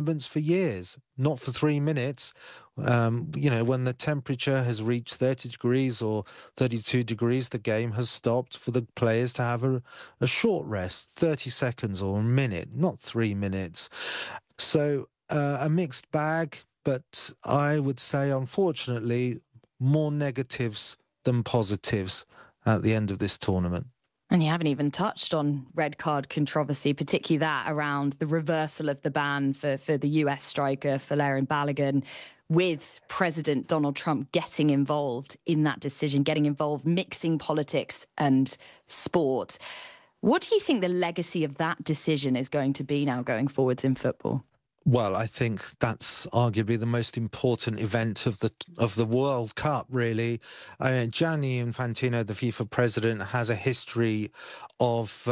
tournaments for years, not for 3 minutes. When the temperature has reached 30 degrees or 32 degrees, the game has stopped for the players to have a short rest, 30 seconds or a minute, not 3 minutes. So a mixed bag, but I would say, unfortunately, more negatives than positives at the end of this tournament. And you haven't even touched on red card controversy, particularly that around the reversal of the ban for the US striker, Folarin Balogun, with President Donald Trump getting involved in that decision, getting involved, mixing politics and sport. What do you think the legacy of that decision is going to be now going forwards in football? Well, I think that's arguably the most important event of the World Cup, really. Gianni Infantino, the FIFA president, has a history of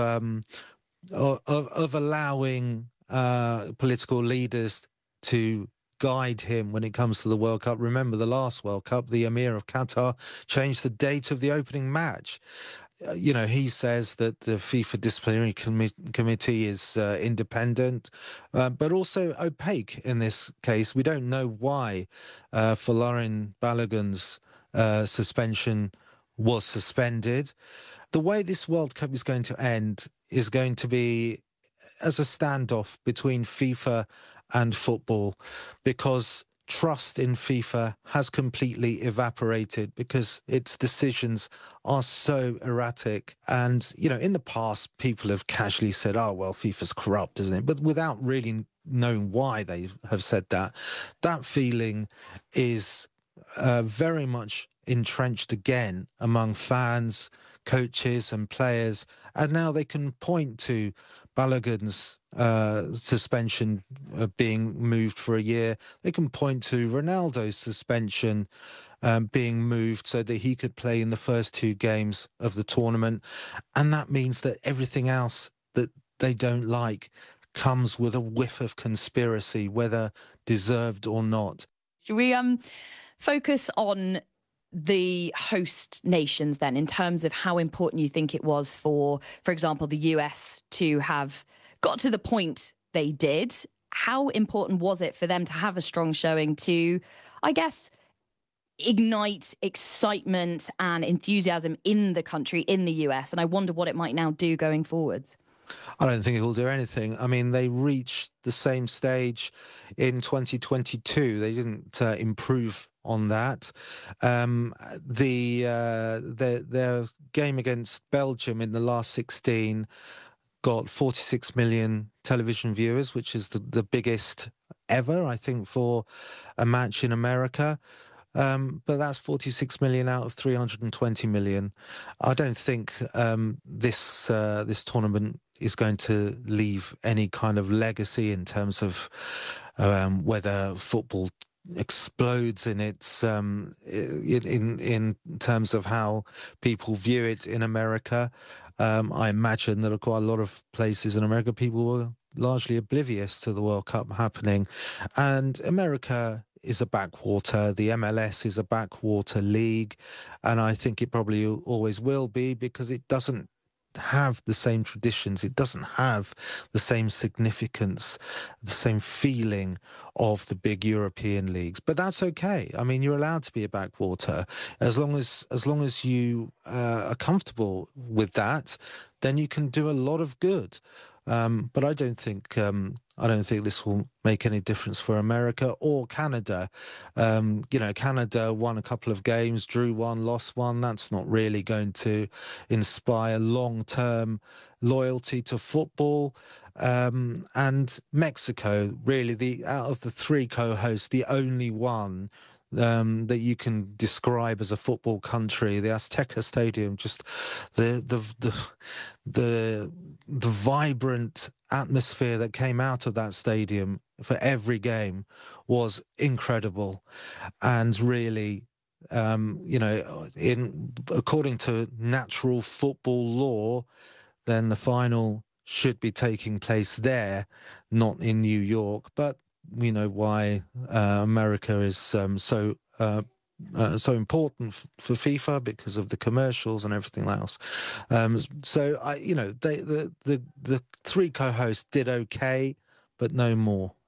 allowing political leaders to guide him when it comes to the World Cup. Remember the last World Cup, the Emir of Qatar changed the date of the opening match. He says that the FIFA disciplinary committee is independent, but also opaque in this case. We don't know why Folarin Balogun's suspension was suspended. The way this World Cup is going to end is going to be as a standoff between FIFA and football, because trust in FIFA has completely evaporated because its decisions are so erratic. And, in the past, people have casually said, oh, well, FIFA's corrupt, isn't it? But without really knowing why they have said that, that feeling is very much entrenched again among fans, coaches and players. And now they can point to Balogun's suspension being moved for a year. They can point to Ronaldo's suspension being moved so that he could play in the first two games of the tournament. And that means that everything else that they don't like comes with a whiff of conspiracy, whether deserved or not. Should we focus on the host nations then, in terms of how important you think it was for example, the US to have got to the point they did? How important was it for them to have a strong showing to, I guess, ignite excitement and enthusiasm in the country, in the US? And I wonder what it might now do going forwards. I don't think it will do anything. I mean, they reached the same stage in 2022. They didn't improve on that. Their game against Belgium in the last 16 got 46 million television viewers, which is the biggest ever, I think, for a match in America. But that's 46 million out of 320 million. I don't think this tournament is going to leave any kind of legacy in terms of whether football explodes in its in terms of how people view it in America. I imagine that quite a lot of places in America, people were largely oblivious to the World Cup happening, and America is a backwater. The MLS is a backwater league, and I think it probably always will be, because it doesn't have the same traditions, it doesn't have the same significance, the same feeling of the big European leagues. But that's okay. I mean, you're allowed to be a backwater as long as you are comfortable with that. Then you can do a lot of good. But I don't think this will make any difference for America or Canada. Canada won a couple of games, drew one, lost one. That's not really going to inspire long-term loyalty to football. And Mexico, really, out of the three co-hosts, the only one that you can describe as a football country. The Azteca Stadium, just the vibrant atmosphere that came out of that stadium for every game was incredible. And really, according to natural football law, then the final should be taking place there, not in New York. But we know why America is so important for FIFA, because of the commercials and everything else. The three co-hosts did okay, but no more.